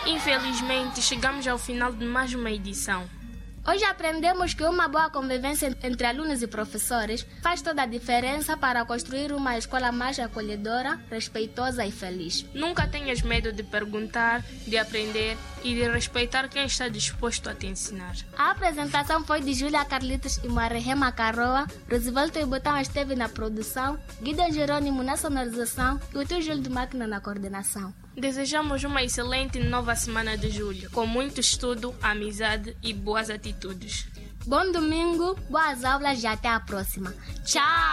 Infelizmente, chegamos ao final de mais uma edição. Hoje aprendemos que uma boa convivência entre alunos e professores faz toda a diferença para construir uma escola mais acolhedora, respeitosa e feliz. Nunca tenhas medo de perguntar, de aprender e de respeitar quem está disposto a te ensinar. A apresentação foi de Júlia Carlitos e Marihema Caroa, Rosivaldo e Botão esteve na produção, Guido Jerônimo na sonorização e o tio Júlio de Máquina na coordenação. Desejamos uma excelente nova semana de julho, com muito estudo, amizade e boas atitudes. Bom domingo, boas aulas e até a próxima. Tchau!